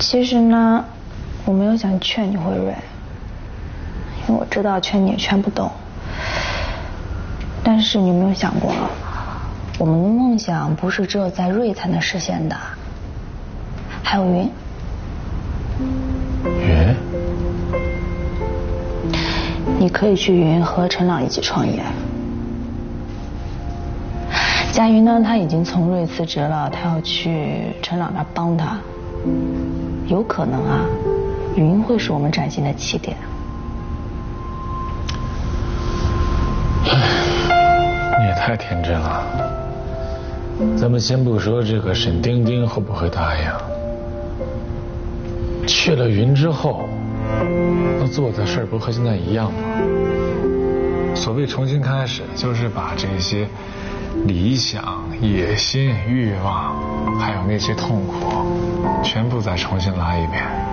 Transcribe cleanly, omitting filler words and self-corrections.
其实呢，我没有想劝你慧瑞，因为我知道劝你也劝不动。但是你有没有想过，我们的梦想不是只有在瑞才能实现的，还有云。 云？ 你可以去云和陈朗一起创业。佳云呢，他已经从瑞辞职了，他要去陈朗那儿帮他。有可能啊，云会是我们崭新的起点。 你也太天真了。咱们先不说这个沈丁丁会不会答应，去了云之后，那做的事儿不和现在一样吗？所谓重新开始，就是把这些理想、野心、欲望，还有那些痛苦，全部再重新来一遍。